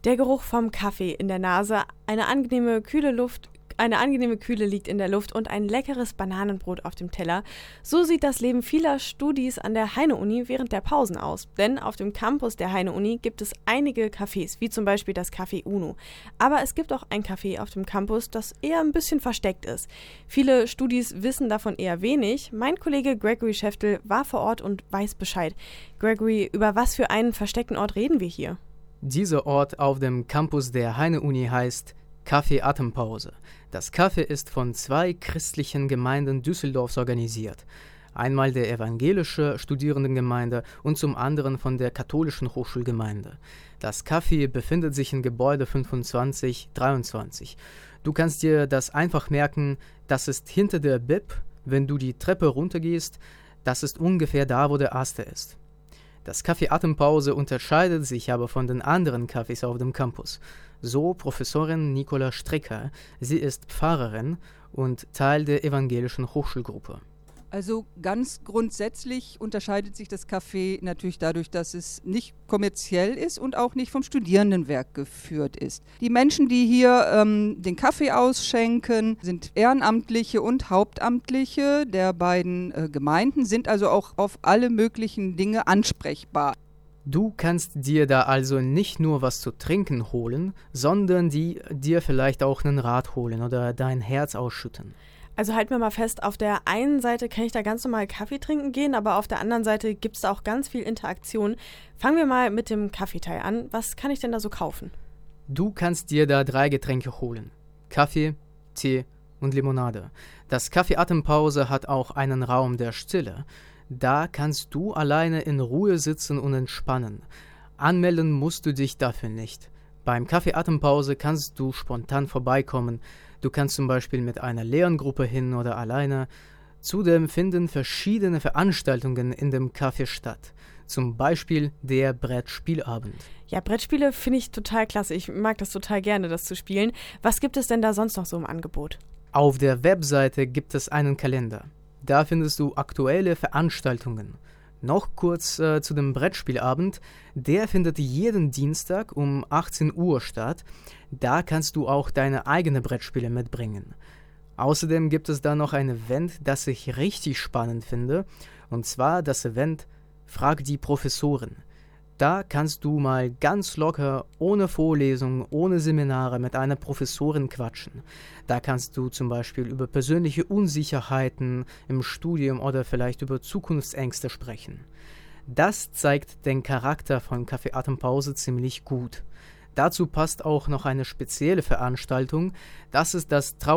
Der Geruch vom Kaffee in der Nase, eine angenehme Kühle liegt in der Luft und ein leckeres Bananenbrot auf dem Teller. So sieht das Leben vieler Studis an der Heine-Uni während der Pausen aus. Denn auf dem Campus der Heine-Uni gibt es einige Cafés, wie zum Beispiel das Café Uno. Aber es gibt auch ein Café auf dem Campus, das eher ein bisschen versteckt ist. Viele Studis wissen davon eher wenig. Mein Kollege Gregory Schäftel war vor Ort und weiß Bescheid. Gregory, über was für einen versteckten Ort reden wir hier? Dieser Ort auf dem Campus der Heine-Uni heißt Café Atempause. Das Café ist von 2 christlichen Gemeinden Düsseldorfs organisiert. Einmal der evangelische Studierendengemeinde und zum anderen von der katholischen Hochschulgemeinde. Das Café befindet sich in Gebäude 2523. Du kannst dir das einfach merken, das ist hinter der Bib, wenn du die Treppe runtergehst, das ist ungefähr da, wo der Aster ist. Das Café Atempause unterscheidet sich aber von den anderen Cafés auf dem Campus. So Professorin Nicola Stricker. Sie ist Pfarrerin und Teil der evangelischen Hochschulgruppe. Also ganz grundsätzlich unterscheidet sich das Café natürlich dadurch, dass es nicht kommerziell ist und auch nicht vom Studierendenwerk geführt ist. Die Menschen, die hier den Kaffee ausschenken, sind Ehrenamtliche und Hauptamtliche der beiden Gemeinden, sind also auch auf alle möglichen Dinge ansprechbar. Du kannst dir da also nicht nur was zu trinken holen, sondern dir vielleicht auch einen Rat holen oder dein Herz ausschütten. Also halten wir mal fest, auf der einen Seite kann ich da ganz normal Kaffee trinken gehen, aber auf der anderen Seite gibt es da auch ganz viel Interaktion. Fangen wir mal mit dem Kaffeeteil an. Was kann ich denn da so kaufen? Du kannst dir da 3 Getränke holen. Kaffee, Tee und Limonade. Das Café Atempause hat auch einen Raum der Stille. Da kannst du alleine in Ruhe sitzen und entspannen. Anmelden musst du dich dafür nicht. Beim Café Atempause kannst du spontan vorbeikommen. Du kannst zum Beispiel mit einer Lerngruppe hin oder alleine. Zudem finden verschiedene Veranstaltungen in dem Café statt. Zum Beispiel der Brettspielabend. Ja, Brettspiele finde ich total klasse. Ich mag das total gerne, das zu spielen. Was gibt es denn da sonst noch so im Angebot? Auf der Webseite gibt es einen Kalender. Da findest du aktuelle Veranstaltungen. Noch kurz zu dem Brettspielabend. Der findet jeden Dienstag um 18 Uhr statt. Da kannst du auch deine eigenen Brettspiele mitbringen. Außerdem gibt es da noch ein Event, das ich richtig spannend finde. Und zwar das Event Frag die Professoren. Da kannst du mal ganz locker, ohne Vorlesung, ohne Seminare mit einer Professorin quatschen. Da kannst du zum Beispiel über persönliche Unsicherheiten im Studium oder vielleicht über Zukunftsängste sprechen. Das zeigt den Charakter von Café Atempause ziemlich gut. Dazu passt auch noch eine spezielle Veranstaltung. Das ist das